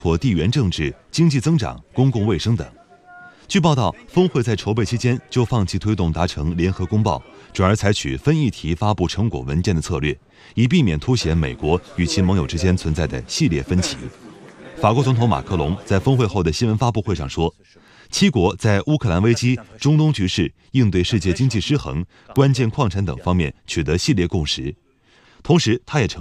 或地缘政治、经济增长、公共卫生等。据报道，峰会在筹备期间就放弃推动达成联合公报，转而采取分议题发布成果文件的策略，以避免凸显美国与其盟友之间存在的系列分歧。法国总统马克龙在峰会后的新闻发布会上说，7国在乌克兰危机、中东局势、应对世界经济失衡、关键矿产等方面取得系列共识。同时，他也承认